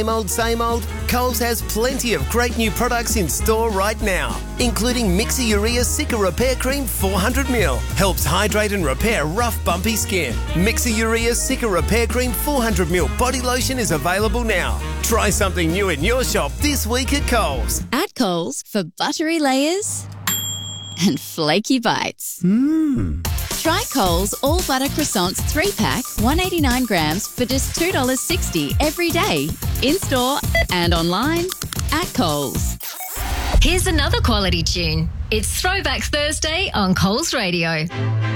Same old? Coles has plenty of great new products in store right now, including Mixer Urea Cica Repair Cream 400ml. Helps hydrate and repair rough, bumpy skin. Mixer Urea Cica Repair Cream 400ml body lotion is available now. Try something new in your shop this week at Coles. At Coles, for buttery layers and flaky bites. Try Coles All Butter Croissants 3-pack, 189 grams for just $2.60 every day. In-store and online at Coles. Here's another quality tune. It's Throwback Thursday on Coles Radio.